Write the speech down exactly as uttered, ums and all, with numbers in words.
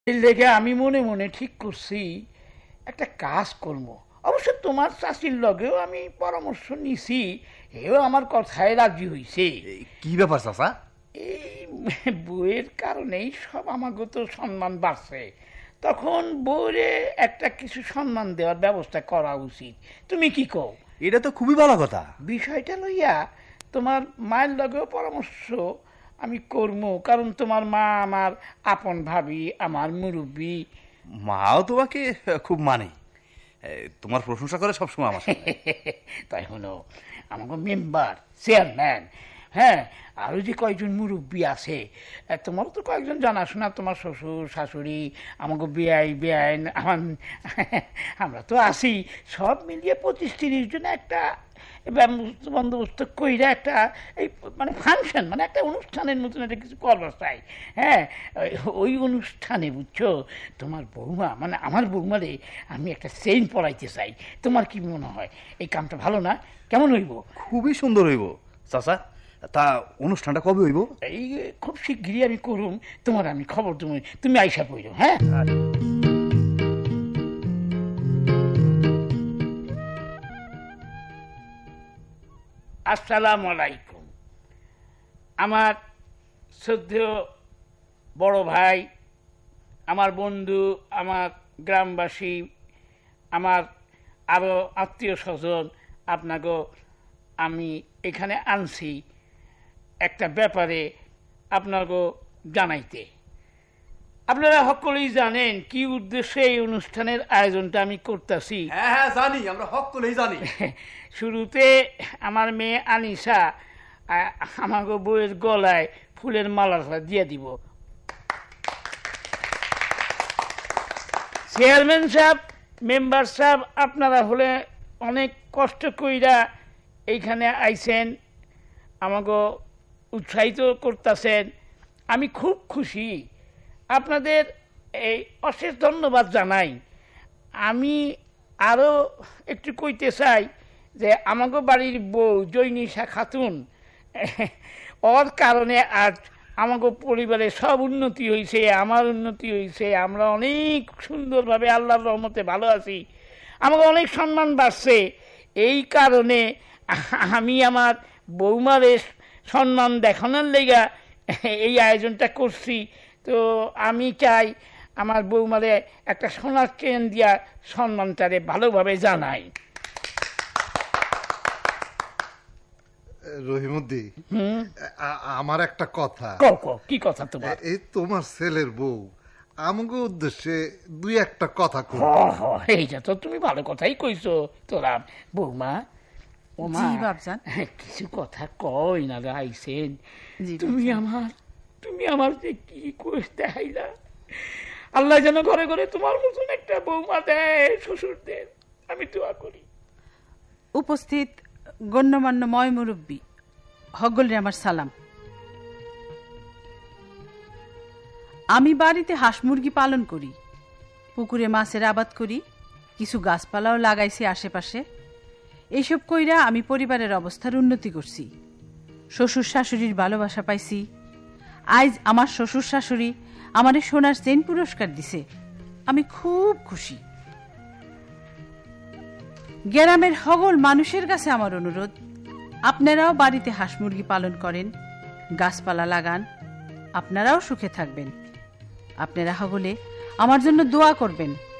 এই লেগে আমি মনে মনে ঠিক করছি একটা কাজ করব। অবশ্য তোমার চাষির লগেও আমি পরামর্শ নিছি, এও আমার কথায় রাজি হইছে। কি ব্যাপার চাচা? এই বইয়ের কারণেই সব আমাকে তো সম্মান বাড়ছে, তখন বইয়ে একটা কিছু সম্মান দেওয়ার ব্যবস্থা করা উচিত। তুমি কি কও? এটা তো খুবই ভালো কথা। বিষয়টা লইয়া তোমার মায়ের লগেও পরামর্শ আমি করবো, কারণ তোমার মা আমার আপন ভাবি, আমার মুরব্বী। মাও তোমাকে খুব মানে, তোমার প্রশংসা করে সবসময় আমার সামনে। তাই হলো আমাকে মেম্বার, চেয়ারম্যান, হ্যাঁ, আরও যে কয়েকজন মুরব্বী আছে, তোমারও তো কয়েকজন জানাশোনা, তোমার শ্বশুর শাশুড়ি, আমাকে বেআই বেআইন, আমার আমরা তো আছি, সব মিলিয়ে পঁচিশ তিরিশ জন একটা বন্দোবস্ত কইরা একটা এই মানে ফাংশন, মানে একটা অনুষ্ঠানের মতন একটা কিছু করবার চাই। হ্যাঁ, ওই অনুষ্ঠানে বুঝছো তোমার বৌমা, মানে আমার বৌমারে আমি একটা চেইন পরাইতে চাই। তোমার কি মনে হয় এই কামটা ভালো না? কেমন হইব? খুবই সুন্দর হইব চাচা। তা অনুষ্ঠানটা কবে হইব? এই খুব শিগগিরই আমি করুম, তোমার আমি খবর তুমি তুমি আইসা পড়ো। হ্যাঁ, আসসালামু আলাইকুম। আমার শ্রদ্ধেয় বড় ভাই, আমার বন্ধু, আমার গ্রামবাসী, আমার আরও আত্মীয় স্বজন, আপনাকেও আমি এখানে আনছি একটা ব্যাপারে আপনাকেও জানাইতে। আপনারা সকলেই জানেন কি উদ্দেশ্যে এই অনুষ্ঠানের আয়োজনটা আমি করতেছি। হ্যাঁ হ্যাঁ জানি, আমরা সকলেই জানি। শুরুতে আমার মেয়ে আনিসা আমাকে বইয়ের গলায় ফুলের মালাটা দিয়ে দিব। চেয়ারম্যান সাহেব, মেম্বার সাহেব, আপনারা হলে অনেক কষ্ট কইরা এইখানে আইছেন, আমাকে উৎসাহিত করতেছেন, আমি খুব খুশি। আপনাদের এই অশেষ ধন্যবাদ জানাই। আমি আরও একটু কইতে চাই যে আমাকে বাড়ির বউ জৈনিশা খাতুন, ওর কারণে আজ আমাকে পরিবারের সব উন্নতি হয়েছে, আমার উন্নতি হয়েছে, আমরা অনেক সুন্দরভাবে আল্লাহর রহমতে ভালো আছি, আমাকে অনেক সম্মান বাড়ছে। এই কারণে আমি আমার বৌমারে সম্মান দেখানোর লেগা এই আয়োজনটা করছি। তো আমি চাই আমার বৌমারে একটা সোনার চেন দিয়া সম্মানটারে ভালোভাবে জানাই। রহিমউদ্দিন, আমার একটা কথা। কও কও, কি কথা তোমার? এই তোমার ছেলের বউ আমাকে উদ্দেশ্যে দুই একটা কথা কই। এইটা তো তুমি ভালো কথাই কইছো। তোরা বৌমা, ও মা, কিছু কথা কই না আইছেন। তুমি আমার তুমি আমার যে কি কোষ দেখাইলা, আল্লাহ যেন ঘরে ঘরে তোমার মতন একটা বৌমা দেয় শ্বশুরদের, আমি দোয়া করি। উপস্থিত গণ্যমান্য ময় মুরব্বী হগলরে আমার সালাম। আমি বাড়িতে হাঁস মুরগি পালন করি, পুকুরে মাছের আবাদ করি, কিছু গাছপালাও লাগাইছি আশেপাশে। এইসব কইরা আমি পরিবারের অবস্থার উন্নতি করছি, শ্বশুর শাশুড়ির ভালোবাসা পাইছি। আজ আমার শ্বশুর শাশুড়ি আমারে সোনার চেন পুরস্কার দিছে, আমি খুব খুশি। গ্রামের হগল মানুষের কাছে আমার অনুরোধ, আপনারাও বাড়িতে হাঁস মুরগি পালন করেন, গাছপালা লাগান, আপনারাও সুখে থাকবেন। আপনারা হগলে আমার জন্য দোয়া করবেন।